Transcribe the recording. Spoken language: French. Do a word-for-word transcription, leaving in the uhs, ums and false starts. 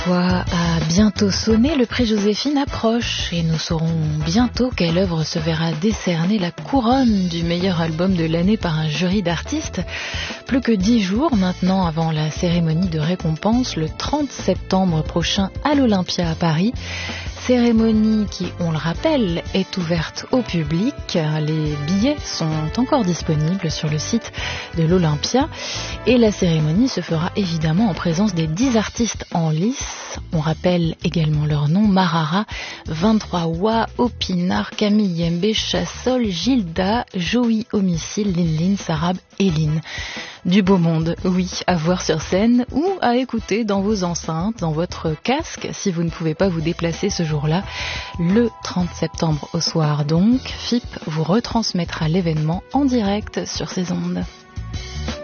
A bientôt sonné, le prix Joséphine approche et nous saurons bientôt quelle œuvre se verra décerner la couronne du meilleur album de l'année par un jury d'artistes. Plus que dix jours maintenant avant la cérémonie de récompense, le trente septembre prochain à l'Olympia à Paris. Cérémonie qui, on le rappelle, est ouverte au public. Les billets sont encore disponibles sur le site de l'Olympia. Et la cérémonie se fera évidemment en présence des dix artistes en lice. On rappelle également leurs noms: Marara, vingt-trois Wa, Opinar, Camille Yembe, Chassol, Gilda, Joey Homicile, Linlin, Sarab et Lynn. Du beau monde, oui, à voir sur scène ou à écouter dans vos enceintes, dans votre casque, si vous ne pouvez pas vous déplacer ce jour-là. Le trente septembre au soir donc, F I P vous retransmettra l'événement en direct sur ses ondes.